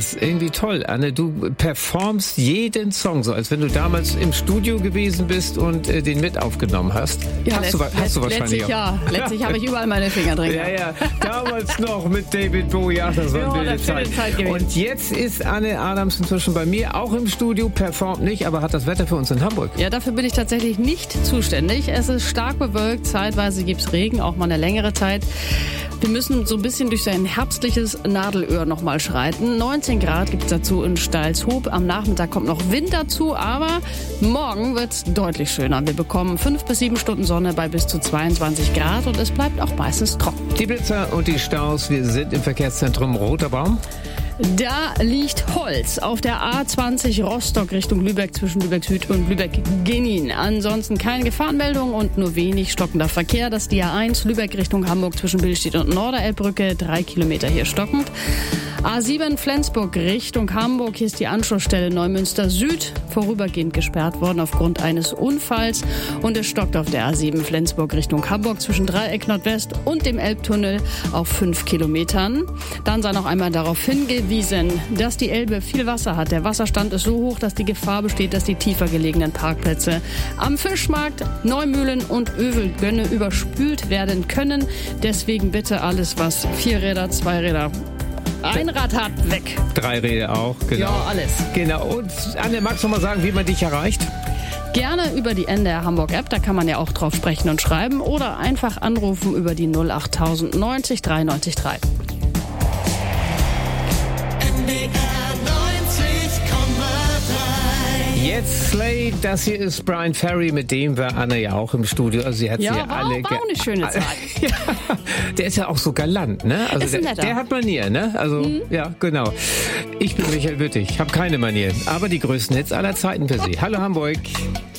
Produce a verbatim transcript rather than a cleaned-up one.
Das ist irgendwie toll, Anne. Du performst jeden Song so, als wenn du damals im Studio gewesen bist und äh, den mit aufgenommen hast. Ja, hast, letzt, du, hast du wahrscheinlich letztlich, auch. Ja. Letztlich habe ich überall meine Finger drin. Ja, ja. Damals noch mit David Bowie. Ach, das war eine wilde Zeit. Zeit und jetzt ist Anne Adams inzwischen bei mir, auch im Studio, performt nicht, aber hat das Wetter für uns in Hamburg. Ja, dafür bin ich tatsächlich nicht zuständig. Es ist stark bewölkt, zeitweise gibt es Regen, auch mal eine längere Zeit. Wir müssen so ein bisschen durch sein herbstliches Nadelöhr nochmal schreiten. neunzehn Grad gibt es dazu in Steilshoop. Am Nachmittag kommt noch Wind dazu, aber morgen wird es deutlich schöner. Wir bekommen fünf bis sieben Stunden Sonne bei bis zu zweiundzwanzig Grad und es bleibt auch meistens trocken. Die Blitzer und die Staus, wir sind im Verkehrszentrum Roter Baum. Da liegt Holz auf der A zwanzig Rostock Richtung Lübeck zwischen Lübeck Süd und Lübeck-Genin. Ansonsten keine Gefahrenmeldung und nur wenig stockender Verkehr. Das ist die A eins Lübeck Richtung Hamburg zwischen Billstedt und Norderelbbrücke. Drei Kilometer hier stockend. A sieben Flensburg Richtung Hamburg. Hier ist die Anschlussstelle Neumünster Süd vorübergehend gesperrt worden aufgrund eines Unfalls. Und es stockt auf der A sieben Flensburg Richtung Hamburg zwischen Dreieck Nordwest und dem Elbtunnel auf fünf Kilometern. Dann sei noch einmal darauf hingewiesen, dass die Elbe viel Wasser hat. Der Wasserstand ist so hoch, dass die Gefahr besteht, dass die tiefer gelegenen Parkplätze am Fischmarkt, Neumühlen und Övelgönne überspült werden können. Deswegen bitte alles, was vier Räder, zwei Räder, ein Rad hat, weg. Drei Räder auch, genau. Ja, alles. Genau. Und Anne, magst du mal sagen, wie man dich erreicht? Gerne über die N D R Hamburg App, da kann man ja auch drauf sprechen und schreiben. Oder einfach anrufen über die null acht tausend neunzig drei neunzig drei. Jetzt Slade, das hier ist Brian Ferry, mit dem war Anne ja auch im Studio. Also sie hat ja, sie ja war, alle. War auch eine schöne Zeit. Ja, der ist ja auch so galant, ne? Also ist ein der, der hat Manieren, ne? Also mhm. ja, genau. Ich bin Michael Wittig, habe keine Manieren, aber die größten Hits aller Zeiten für Sie. Hallo Hamburg.